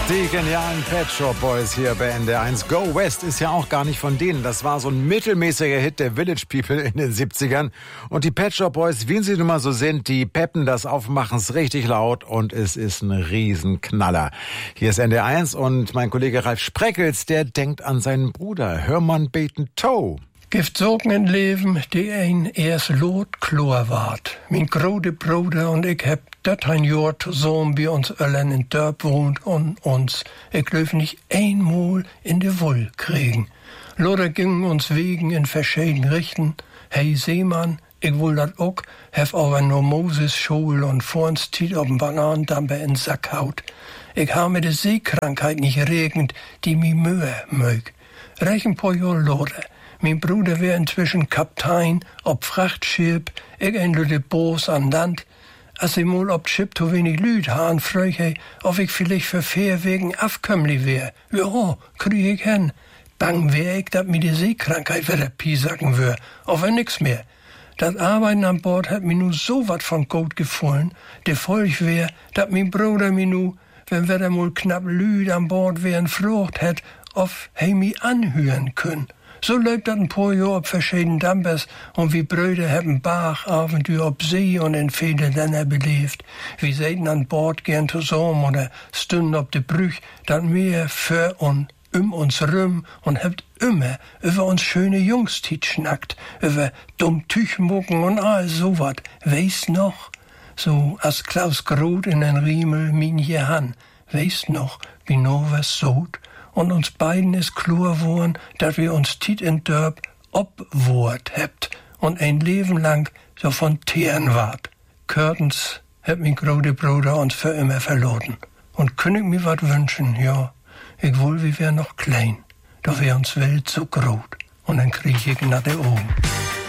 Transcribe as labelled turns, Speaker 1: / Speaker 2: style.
Speaker 1: Die genialen Pet Shop Boys hier bei NDR1. Go West ist ja auch gar nicht von denen. Das war so ein mittelmäßiger Hit der Village People in den 70ern. Und die Pet Shop Boys, wie sie nun mal so sind, die peppen das auf, machen's richtig laut und es ist ein Riesenknaller. Hier ist NDR1 und mein Kollege Ralf Spreckels, der denkt an seinen Bruder Hermann Beten-Tow.
Speaker 2: Gibt Sorgen in Leben, die ein erst Lot Chlor ward. Mein große Bruder und ich hab dat ein Jahr zusammen bei uns allen in Dörp wohnt und uns. Ich löf nicht einmal in de Woll kriegen. Loder gingen uns Wegen in verschiedenen Richten. Hey Seemann, ich will dat auch, hef aber nur Moses Schul und vor uns tiet ob'n Bananendamper in Sack haut. Ich ha mir de Seekrankheit nicht regend, die mi Mühe mög. Rechen po Jahr Loder. Mein Bruder wär inzwischen Kaptein ob Frachtschiff, ich ein lüde Boos an Land. Als ich mal ob Schiff zu wenig Lüd han, fröch ich, ob ich vielleicht für Fair wegen afkömmli wär. Ja, krieg ich hin. Bang wär ich, dat mir die Seekrankheit wieder piesacken wär, aber nix mehr. Das Arbeiten an Bord hat mir nu so wat von Gut gefallen, de Folg wär, dat mein Bruder mir nu, wenn wir da mal knapp Lüd an Bord wären, frucht hätt, of he mi anhören können. So läuft das ein paar Jahre ob verschiedenen Dampers und wir Brüder haben Bachabenteuer ob See und in viele Länder belebt. Wir säten an Bord gern zusammen oder stünden ob de Brüch, dann mehr für und uns rum und habt immer über uns schöne Jungs schnackt, über dumm Tüchmucken und all so wat. Weißt noch? So als Klaus Groth in den Riemel min hier han. Weißt noch, wie no was sot? Und uns beiden ist klar worden, dass wir uns tit in Dörp obwohrt hebt und ein Leben lang so von Teeren wart. Körtens hat mein großer Bruder uns für immer verloren. Und könnt ich mir wat wünschen, ja, ich wohl, wir wär noch klein, doch wär uns Welt so groß und dann krieg ich nach der Augen.